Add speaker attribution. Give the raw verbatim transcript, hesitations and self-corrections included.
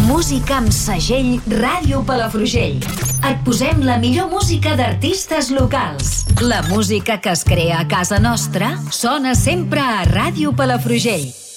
Speaker 1: Música amb segell Ràdio Palafrugell. Et posem la millor música d'artistes locals. La música que es crea a casa nostra sona sempre a Ràdio Palafrugell.